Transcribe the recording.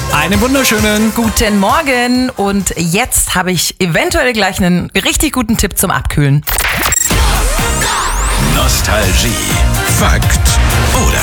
Einen wunderschönen Guten Morgen und jetzt habe ich eventuell gleich einen richtig guten Tipp zum Abkühlen. Nostalgie, Fakt oder